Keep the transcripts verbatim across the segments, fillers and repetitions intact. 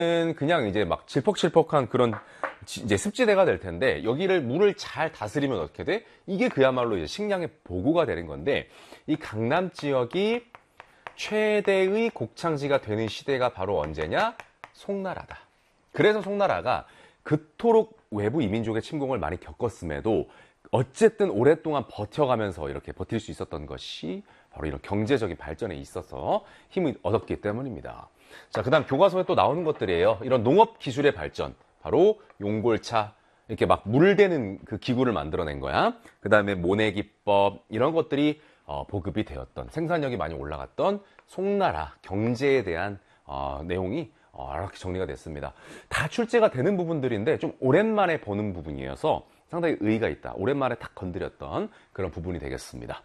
그냥 이제 막 질퍽질퍽한 그런 이제 습지대가 될 텐데 여기를 물을 잘 다스리면 어떻게 돼? 이게 그야말로 이제 식량의 보고가 되는 건데 이 강남 지역이 최대의 곡창지가 되는 시대가 바로 언제냐? 송나라다. 그래서 송나라가 그토록 외부 이민족의 침공을 많이 겪었음에도 어쨌든 오랫동안 버텨가면서 이렇게 버틸 수 있었던 것이 바로 이런 경제적인 발전에 있어서 힘을 얻었기 때문입니다. 자, 그 다음 교과서에 또 나오는 것들이에요. 이런 농업 기술의 발전. 바로 용골차, 이렇게 막 물대는 그 기구를 만들어낸 거야. 그 다음에 모내기법, 이런 것들이 어, 보급이 되었던, 생산력이 많이 올라갔던 송나라 경제에 대한 어, 내용이 어, 이렇게 정리가 됐습니다. 다 출제가 되는 부분들인데 좀 오랜만에 보는 부분이어서 상당히 의의가 있다. 오랜만에 탁 건드렸던 그런 부분이 되겠습니다.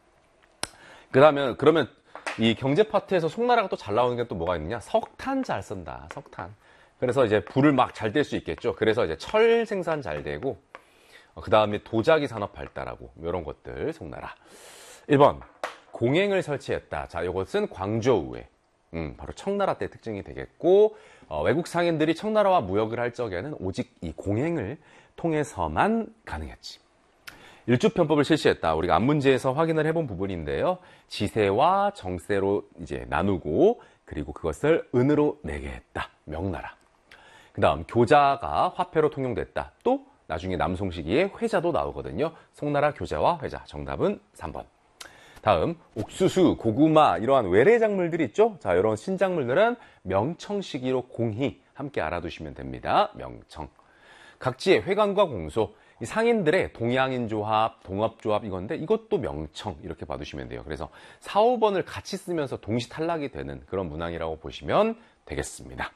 그러면, 그러면 이 경제 파트에서 송나라가 또 잘 나오는 게 또 뭐가 있느냐? 석탄 잘 쓴다. 석탄. 그래서 이제 불을 막 잘 뗄 수 있겠죠. 그래서 이제 철 생산 잘 되고, 어, 그 다음에 도자기 산업 발달하고, 이런 것들, 송나라. 일 번, 공행을 설치했다. 자, 이것은 광저우에, 음, 바로 청나라 때 특징이 되겠고, 어, 외국 상인들이 청나라와 무역을 할 적에는 오직 이 공행을 통해서만 가능했지. 일주편법을 실시했다. 우리가 앞문제에서 확인을 해본 부분인데요. 지세와 정세로 이제 나누고, 그리고 그것을 은으로 내게 했다. 명나라. 그 다음 교자가 화폐로 통용됐다. 또 나중에 남송 시기에 회자도 나오거든요. 송나라 교자와 회자. 정답은 삼 번. 다음 옥수수, 고구마 이러한 외래 작물들이 있죠. 자, 이런 신작물들은 명청 시기로 공히 함께 알아두시면 됩니다. 명청. 각지의 회관과 공소, 이 상인들의 동양인 조합, 동업조합 이건데 이것도 명청 이렇게 봐두시면 돼요. 그래서 사, 오 번을 같이 쓰면서 동시 탈락이 되는 그런 문항이라고 보시면 되겠습니다.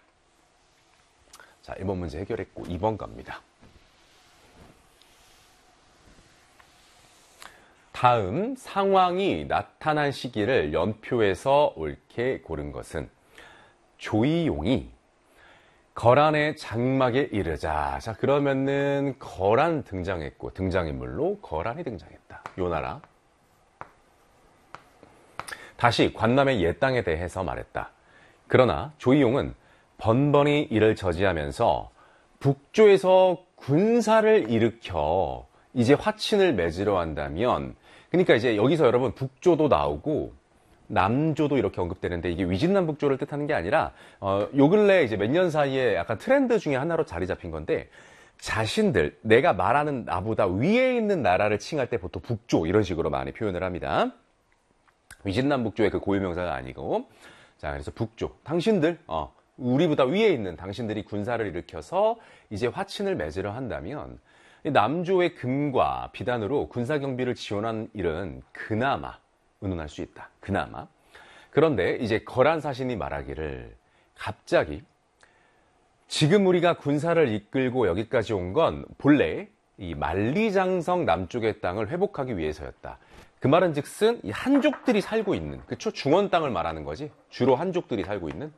자, 일 번 문제 해결했고 이 번 갑니다. 다음 상황이 나타난 시기를 연표해서 옳게 고른 것은 조이용이 거란의 장막에 이르자. 자, 그러면은 거란 등장했고 등장인물로 거란이 등장했다. 요 나라. 다시 관남의 옛 땅에 대해서 말했다. 그러나 조이용은 번번이 이를 저지하면서 북조에서 군사를 일으켜 이제 화친을 맺으려 한다면, 그러니까 이제 여기서 여러분 북조도 나오고 남조도 이렇게 언급되는데 이게 위진남북조를 뜻하는 게 아니라 어, 요 근래 이제 몇 년 사이에 약간 트렌드 중에 하나로 자리 잡힌 건데, 자신들 내가 말하는 나보다 위에 있는 나라를 칭할 때 보통 북조 이런 식으로 많이 표현을 합니다. 위진남북조의 그 고유명사가 아니고, 자, 그래서 북조 당신들 어, 우리보다 위에 있는 당신들이 군사를 일으켜서 이제 화친을 맺으려 한다면 남조의 금과 비단으로 군사 경비를 지원한 일은 그나마 의논할 수 있다. 그나마. 그런데 이제 거란 사신이 말하기를 갑자기 지금 우리가 군사를 이끌고 여기까지 온 건 본래 이 만리장성 남쪽의 땅을 회복하기 위해서였다. 그 말은 즉슨 이 한족들이 살고 있는, 그쵸? 중원 땅을 말하는 거지. 주로 한족들이 살고 있는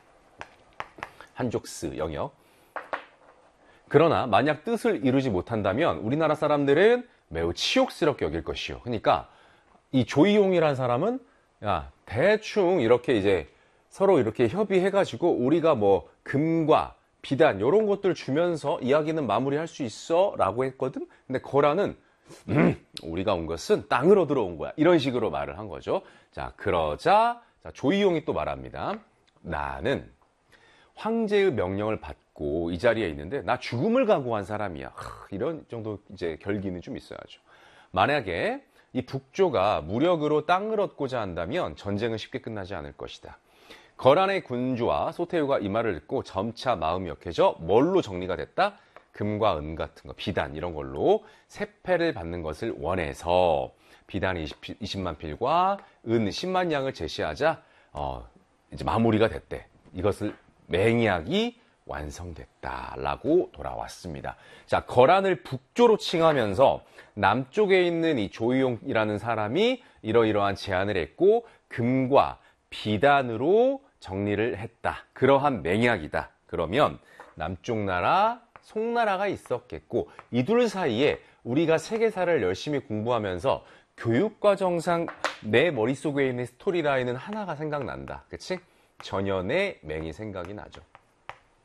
한족스 영역. 그러나 만약 뜻을 이루지 못한다면 우리나라 사람들은 매우 치욕스럽게 여길 것이요. 그러니까 이 조이용이라는 사람은 야, 대충 이렇게 이제 서로 이렇게 협의해가지고 우리가 뭐 금과 비단 이런 것들 주면서 이야기는 마무리할 수 있어 라고 했거든. 근데 거란은 음, 우리가 온 것은 땅으로 들어온 거야 이런 식으로 말을 한 거죠. 자, 그러자 자, 조이용이 또 말합니다. 나는 황제의 명령을 받고 이 자리에 있는데 나 죽음을 각오한 사람이야. 하, 이런 정도 이제 결기는 좀 있어야죠. 만약에 이 북조가 무력으로 땅을 얻고자 한다면 전쟁은 쉽게 끝나지 않을 것이다. 거란의 군주와 소태우가 이 말을 듣고 점차 마음이 약해져 뭘로 정리가 됐다? 금과 은 같은 거, 비단 이런 걸로 세패를 받는 것을 원해서 비단 이십만 필과 은 십만 양을 제시하자 어, 이제 마무리가 됐대. 이것을 맹약이 완성됐다라고 돌아왔습니다. 자, 거란을 북조로 칭하면서 남쪽에 있는 이 조이용이라는 사람이 이러이러한 제안을 했고 금과 비단으로 정리를 했다. 그러한 맹약이다. 그러면 남쪽 나라, 송나라가 있었겠고 이 둘 사이에 우리가 세계사를 열심히 공부하면서 교육과정상 내 머릿속에 있는 스토리라인은 하나가 생각난다. 그치? 전현의 맹이 생각이 나죠.